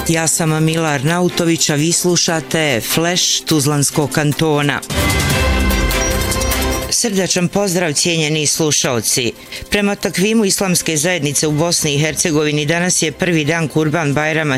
Ja sam Milar Nautović, a vi slušate Flash Tuzlanskog kantona. Srdačan pozdrav, cijenjeni slušaoci. Prema takvimu islamske zajednice u Bosni i Hercegovini danas je prvi dan Kurban Bajrama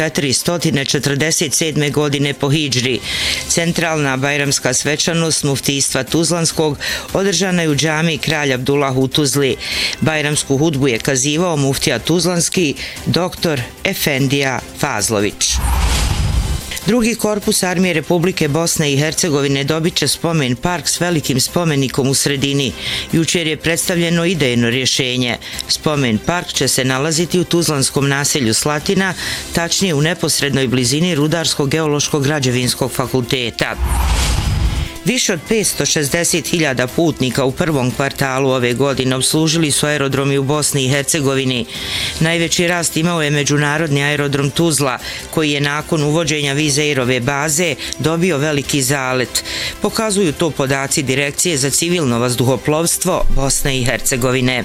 1447. godine po hidžri. Centralna bajramska svečanost muftijstva Tuzlanskog održana je u džamiji Kralj Abdullah u Tuzli. Bajramsku hudbu je kazivao muftija Tuzlanski dr. Efendija Fazlović. Drugi korpus Armije Republike Bosne i Hercegovine dobit će spomen park s velikim spomenikom u sredini. Jučer je predstavljeno idejno rješenje. Spomen park će se nalaziti u tuzlanskom naselju Slatina, tačnije u neposrednoj blizini Rudarsko-geološkog građevinskog fakulteta. Više od 560.000 putnika u prvom kvartalu ove godine obslužili su aerodromi u Bosni i Hercegovini. Najveći rast imao je međunarodni aerodrom Tuzla, koji je nakon uvođenja Vizeirove baze dobio veliki zalet. Pokazuju to podaci Direkcije za civilno vazduhoplovstvo Bosne i Hercegovine.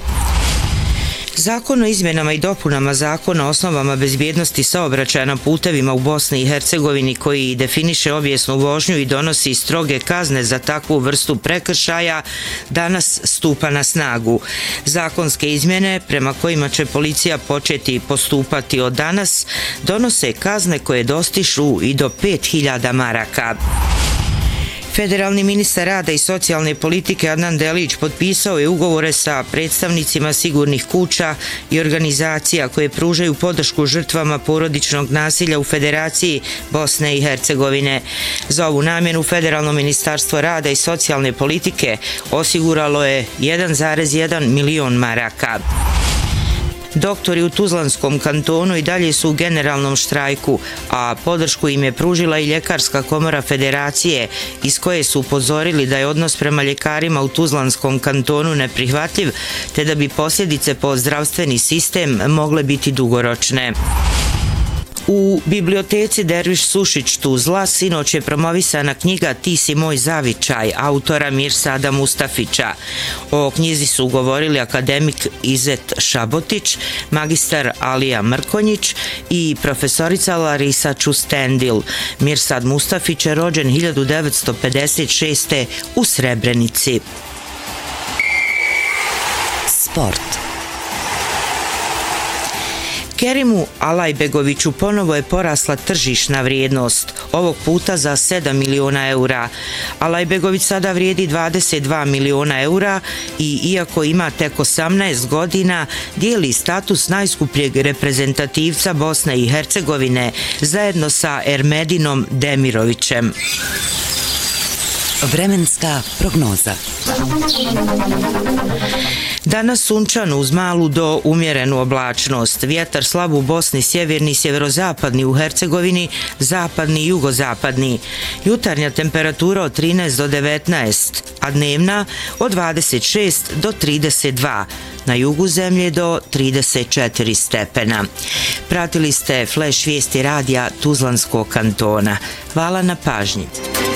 Zakon o izmjenama i dopunama Zakona o osnovama bezbjednosti saobraćaja na putevima u Bosni i Hercegovini, koji definiše obijesnu vožnju i donosi stroge kazne za takvu vrstu prekršaja, danas stupa na snagu. Zakonske izmjene, prema kojima će policija početi postupati od danas, donose kazne koje dostižu i do 5.000 maraka. Federalni ministar rada i socijalne politike Adnan Delić potpisao je ugovore sa predstavnicima sigurnih kuća i organizacija koje pružaju podršku žrtvama porodičnog nasilja u Federaciji Bosne i Hercegovine. Za ovu namjenu Federalno ministarstvo rada i socijalne politike osiguralo je 1,1 milion maraka. Doktori u Tuzlanskom kantonu i dalje su u generalnom štrajku, a podršku im je pružila i Ljekarska komora Federacije, iz koje su upozorili da je odnos prema ljekarima u Tuzlanskom kantonu neprihvatljiv, te da bi posljedice po zdravstveni sistem mogle biti dugoročne. U biblioteci Derviš Sušić Tuzla sinoć je promovisana knjiga Ti si moj zavičaj autora Mirsada Mustafića. O knjizi su govorili akademik Izet Šabotić, magistar Alija Mrkonjić i profesorica Larisa Čustendil. Mirsad Mustafić je rođen 1956. u Srebrenici. Sport. Kerimu Alajbegoviću ponovo je porasla tržišna vrijednost, ovog puta za 7 miliona eura. Alajbegović sada vrijedi 22 miliona eura i iako ima tek 18 godina, dijeli status najskupljeg reprezentativca Bosne i Hercegovine zajedno sa Ermedinom Demirovićem. Vremenska prognoza. Danas sunčano uz malu do umjerenu oblačnost. Vjetar slab u Bosni, sjeverni, sjeverozapadni u Hercegovini, zapadni i jugozapadni. Jutarnja temperatura od 13 do 19, a dnevna od 26 do 32. Na jugu zemlje do 34 stepena. Pratili ste Flash vijesti radija Tuzlanskog kantona. Hvala na pažnji.